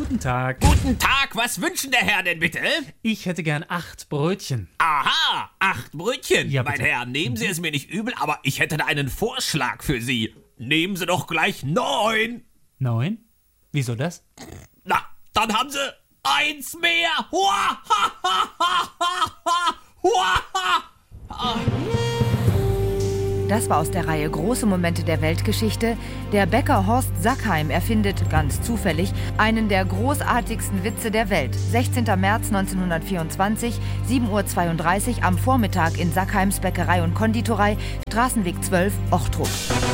Guten Tag. Guten Tag, was wünschen der Herr denn bitte? Ich hätte gern 8 Brötchen. Aha, 8 Brötchen. Ja, mein bitte. Herr, nehmen Sie es mir nicht übel, aber ich hätte da einen Vorschlag für Sie. Nehmen Sie doch gleich 9. 9? Wieso das? Na, dann haben Sie 1 mehr. Hua, ha, ha, ha, ha, ha. Hua, ha. Das war aus der Reihe Große Momente der Weltgeschichte. Der Bäcker Horst Sackheim erfindet, ganz zufällig, einen der großartigsten Witze der Welt. 16. März 1924, 7:32 Uhr am Vormittag in Sackheims Bäckerei und Konditorei, Straßenweg 12, Ochtrup.